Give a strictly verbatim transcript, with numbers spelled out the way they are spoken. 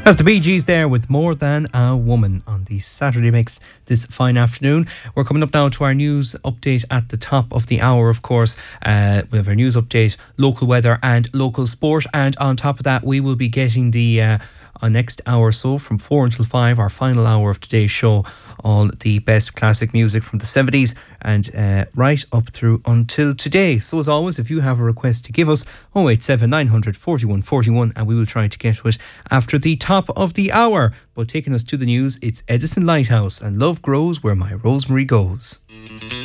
That's the Bee Gees there with More Than a Woman on the Saturday Mix this fine afternoon. We're coming up now to our news update at the top of the hour, of course. Uh, we have our news update, local weather and local sport. And on top of that, we will be getting the uh, uh, next hour or so from four until five, our final hour of today's show, all the best classic music from the seventies and uh, right up through until today. So as always, if you have a request to give us, oh eight seven nine hundred forty-one forty-one, and we will try to get to it after the top of the hour. But taking us to the news, it's Edison Lighthouse and Love Grows Where My Rosemary Goes.